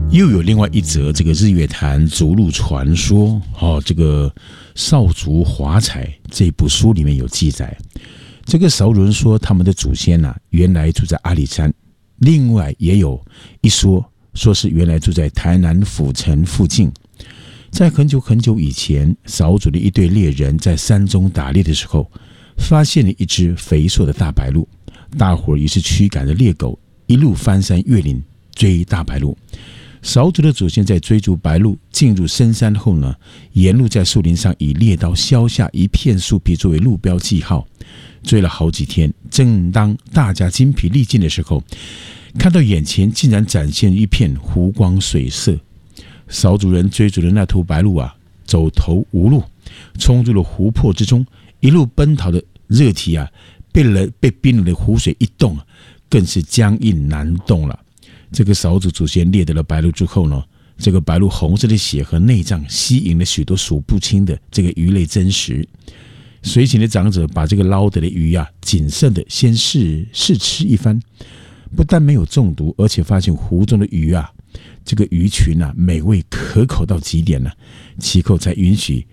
又有另外一则这个日月潭逐鹿传说这个少族华彩这部书里面有记载，这个少族人说他们的祖先原来住在阿里山，另外也有一说是原来住在台南府城附近。在很久很久以前，少族的一队猎人在山中打猎的时候，发现了一只肥硕的大白鹿，大伙儿于是驱赶着猎狗，一路翻山越岭追大白鹿。少族的祖先在追逐白鹿进入深山后呢，沿路在树林上以猎刀削下一片树皮作为路标记号，追了好几天，正当大家精疲力尽的时候，看到眼前竟然展现一片湖光水色。少族人追逐的那头白鹿走投无路，冲入了湖泊之中，一路奔逃的热体被冰冷的湖水一冻，更是僵硬难动了。这个少族祖先猎得了白鹿之后呢，这个白鹿红色的血和内脏吸引了许多数不清的这个鱼类真实。随行的长者把这个捞得的鱼谨慎的先试吃一番，不但没有中毒，而且发现湖中的鱼这个鱼群美味可口到极点了，其后才允许